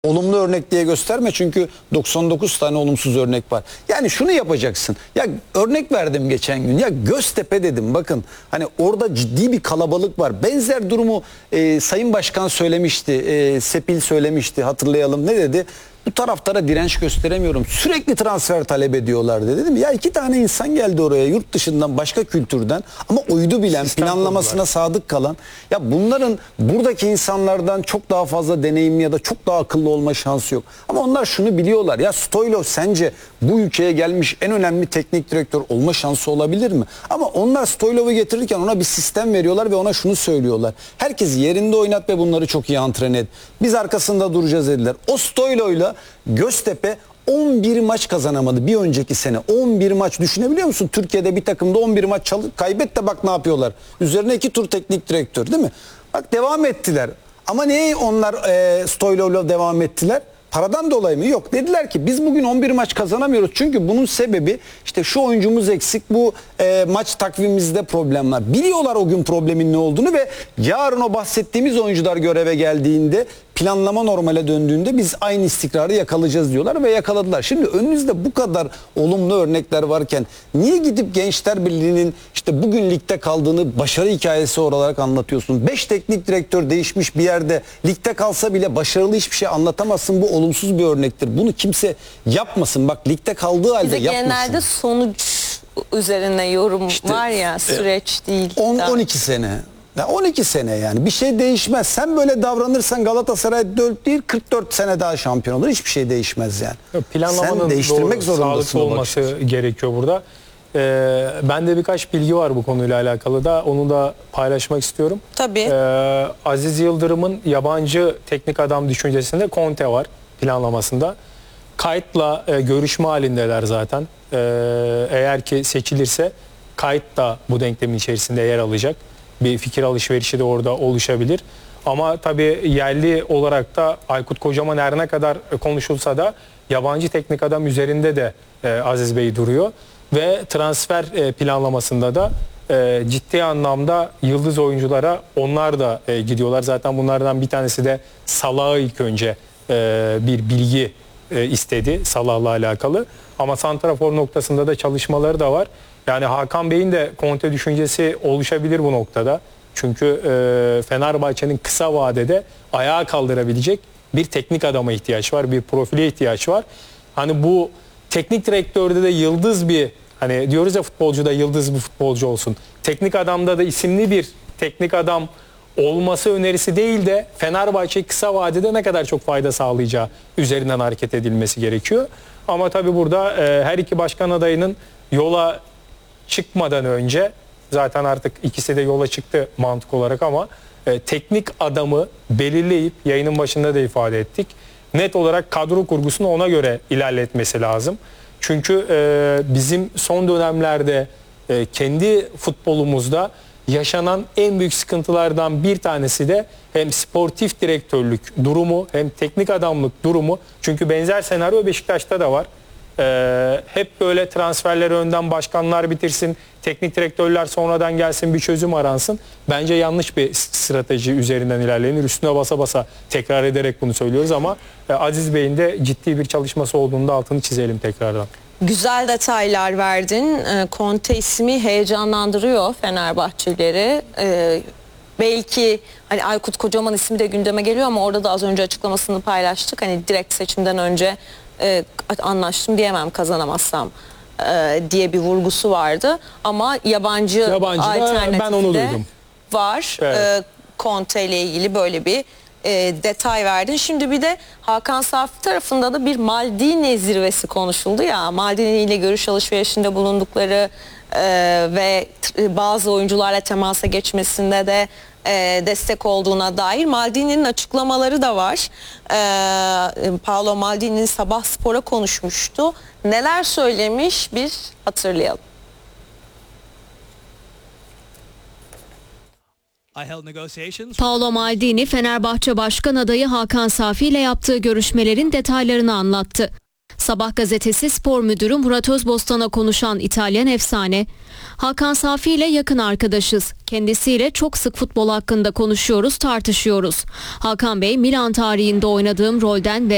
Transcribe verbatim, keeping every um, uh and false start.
Olumlu örnek diye gösterme, çünkü doksan dokuz tane olumsuz örnek var. Yani şunu yapacaksın. Ya örnek verdim geçen gün. Ya Göztepe dedim. Bakın hani orada ciddi bir kalabalık var. Benzer durumu e, Sayın Başkan söylemişti. E, Sepil söylemişti. Hatırlayalım, ne dedi? Bu taraftara direnç gösteremiyorum. Sürekli transfer talep ediyorlar dedi. Dedim ya, iki tane insan geldi oraya yurt dışından, başka kültürden, ama oydu bilen, sistem planlamasına kurdular, sadık kalan. Ya bunların buradaki insanlardan çok daha fazla deneyimli ya da çok daha akıllı olma şansı yok. Ama onlar şunu biliyorlar. Ya Stoylov sence bu ülkeye gelmiş en önemli teknik direktör olma şansı olabilir mi? Ama onlar Stoylov'u getirirken ona bir sistem veriyorlar ve ona şunu söylüyorlar. Herkes yerinde oynat ve bunları çok iyi antren et. Biz arkasında duracağız dediler. O Stoylov'la Göztepe on bir maç kazanamadı bir önceki sene. on bir maç, düşünebiliyor musun? Türkiye'de bir takımda on bir maç çalı kaybet de bak ne yapıyorlar. Üzerine iki tur teknik direktör, değil mi? Bak devam ettiler. Ama niye onlar e, Stoylov'la devam ettiler? Paradan dolayı mı? Yok. Dediler ki biz bugün on bir maç kazanamıyoruz. Çünkü bunun sebebi işte şu oyuncumuz eksik, bu e, maç takvimimizde problem var. Biliyorlar o gün problemin ne olduğunu ve yarın o bahsettiğimiz oyuncular göreve geldiğinde, planlama normale döndüğünde biz aynı istikrarı yakalayacağız diyorlar ve yakaladılar. Şimdi önünüzde bu kadar olumlu örnekler varken niye gidip Gençler Birliği'nin işte bugün ligde kaldığını başarı hikayesi olarak anlatıyorsun? beş teknik direktör değişmiş bir yerde ligde kalsa bile başarılı hiçbir şey anlatamazsın. Bu olumsuz bir örnektir. Bunu kimse yapmasın. Bak ligde kaldığı halde Bize yapmasın. genelde sonuç üzerine yorum İşte, var ya, süreç e, değil. on on iki sene. Ya on iki sene yani. Bir şey değişmez. Sen böyle davranırsan Galatasaray dört değil kırk dört sene daha şampiyon olur. Hiçbir şey değişmez yani. Planlamanın Sen değiştirmek doğru, zorundasın. sağlıklı olması gerekiyor burada. Ee, bende birkaç bilgi var bu konuyla alakalı da. Onu da paylaşmak istiyorum. Tabii. Ee, Aziz Yıldırım'ın yabancı teknik adam düşüncesinde Conte var planlamasında. Kayıtla e, görüşme halindeler zaten. Ee, eğer ki seçilirse Kayıt da bu denklemin içerisinde yer alacak. Bir fikir alışverişi de orada oluşabilir. Ama tabii yerli olarak da Aykut Kocaman her ne kadar konuşulsa da yabancı teknik adam üzerinde de e, Aziz Bey duruyor. Ve transfer e, planlamasında da e, ciddi anlamda yıldız oyunculara onlar da e, gidiyorlar. Zaten bunlardan bir tanesi de Salah'ı ilk önce e, bir bilgi e, istedi Salah'la alakalı. Ama santrafor noktasında da çalışmaları da var. Yani Hakan Bey'in de Conte düşüncesi oluşabilir bu noktada. Çünkü e, Fenerbahçe'nin kısa vadede ayağa kaldırabilecek bir teknik adama ihtiyaç var. Bir profile ihtiyaç var. Hani bu teknik direktörde de yıldız bir, hani diyoruz ya futbolcuda yıldız bir futbolcu olsun. Teknik adamda da isimli bir teknik adam olması önerisi değil de Fenerbahçe kısa vadede ne kadar çok fayda sağlayacağı üzerinden hareket edilmesi gerekiyor. Ama tabii burada e, her iki başkan adayının yola çıkmadan önce, zaten artık ikisi de yola çıktı mantık olarak, ama e, teknik adamı belirleyip, yayının başında da ifade ettik, net olarak kadro kurgusunu ona göre ilerletmesi lazım. Çünkü e, bizim son dönemlerde e, kendi futbolumuzda yaşanan en büyük sıkıntılardan bir tanesi de hem sportif direktörlük durumu hem teknik adamlık durumu. Çünkü benzer senaryo Beşiktaş'ta da var. Ee, hep böyle transferleri önden başkanlar bitirsin, teknik direktörler sonradan gelsin, bir çözüm aransın. Bence yanlış bir strateji üzerinden ilerlenir. Üstüne basa basa tekrar ederek bunu söylüyoruz ama e, Aziz Bey'in de ciddi bir çalışması olduğunda altını çizelim tekrardan. Güzel detaylar verdin. E, Conte ismi heyecanlandırıyor Fenerbahçelileri. E, belki hani Aykut Kocaman ismi de gündeme geliyor ama orada da az önce açıklamasını paylaştık. Hani direkt seçimden önce e, anlaştım diyemem kazanamazsam e, diye bir vurgusu vardı. Ama yabancı, yabancı alternatifi ben onu duydum. Var. Evet. E, Conte ile ilgili böyle bir e, detay verdin. Şimdi bir de Hakan Safi tarafında da bir Maldini zirvesi konuşuldu ya. Maldini ile görüş alışverişinde bulundukları e, ve bazı oyuncularla temasa geçmesinde de e, destek olduğuna dair Maldini'nin açıklamaları da var. E, Paolo Maldini Sabah Spor'a konuşmuştu. Neler söylemiş bir hatırlayalım. Paolo Maldini, Fenerbahçe Başkan adayı Hakan Safi ile yaptığı görüşmelerin detaylarını anlattı. Sabah gazetesi spor müdürü Murat Özbostan'a konuşan İtalyan efsane, Hakan Safi ile yakın arkadaşız. Kendisiyle çok sık futbol hakkında konuşuyoruz, tartışıyoruz. Hakan Bey, Milan tarihinde oynadığım rolden ve